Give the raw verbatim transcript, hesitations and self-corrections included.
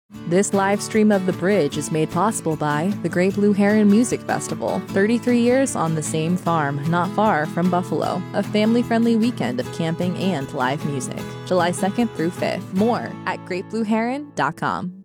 This live stream of The Bridge is made possible by the Great Blue Heron Music Festival. thirty-three years on the same farm, not far from Buffalo. A family-friendly weekend of camping and live music. July second through fifth. More at great blue heron dot com.